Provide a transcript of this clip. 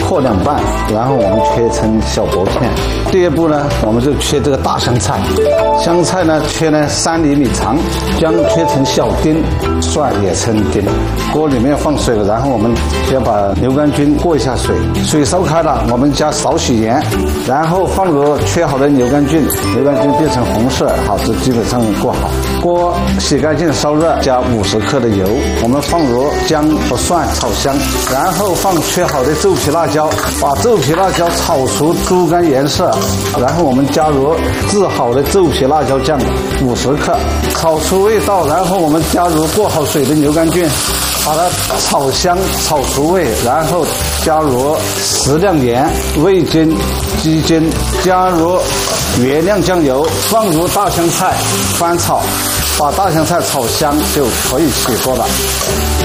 破2半，然后我们切成小薄片。第二步呢，我们就切这个大香菜，香菜呢切呢3厘米长，姜切成小丁，蒜也成丁。锅里面放水了，然后我们先把牛肝菌过一下水，水烧开了，我们加少许盐，然后放入切好的牛肝菌，牛肝菌变成红色，好，这基本上过好。锅洗干净烧热，加50克的油，我们放入姜和蒜炒香，然后放切好的皱皮辣椒，把皱皮辣椒炒出猪肝颜色，然后我们加入制好的皱皮辣椒酱50克，炒出味道，然后我们加入过好水的牛肝菌，把它炒香炒出味，然后加入适量盐、味精、鸡精，加入原料酱油，放入大香菜翻炒，把大香菜炒香就可以起锅了。